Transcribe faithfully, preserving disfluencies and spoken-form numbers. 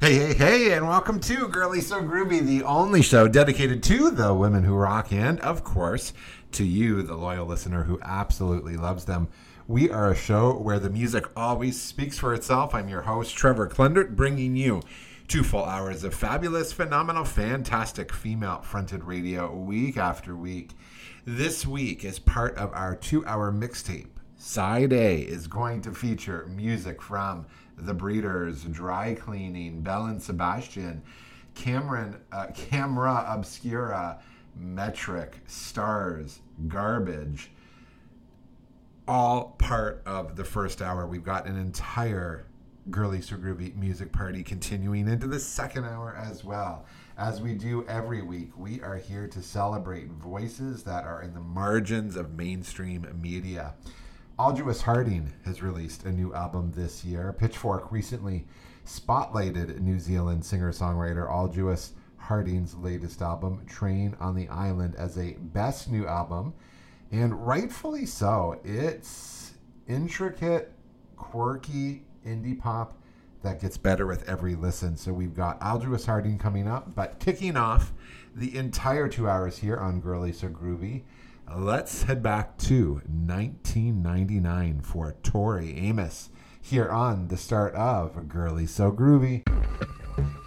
Hey, hey, hey, and welcome to Girly So Groovy, the only show dedicated to the women who rock and, of course, to you, the loyal listener who absolutely loves them. We are a show where the music always speaks for itself. I'm your host, Trevor Klendert, bringing you two full hours of fabulous, phenomenal, fantastic female-fronted radio week after week. This week is part of our two-hour mixtape. Side A is going to feature music from The Breeders, Dry Cleaning, Belle and Sebastian, Cameron, uh, Camera Obscura, Metric, Stars, Garbage. All part of the first hour. We've got an entire Girly So Groovy music party continuing into the second hour as well. As we do every week, we are here to celebrate voices that are in the margins of mainstream media. Aldous Harding has released a new album this year. Pitchfork recently spotlighted New Zealand singer-songwriter Aldous Harding's latest album, Train on the Island, as a best new album, and rightfully so. It's intricate, quirky indie pop that gets better with every listen. So we've got Aldous Harding coming up, but kicking off the entire two hours here on Girly So Groovy, let's head back to nineteen ninety-nine for Tori Amos here on the start of Girly So Groovy.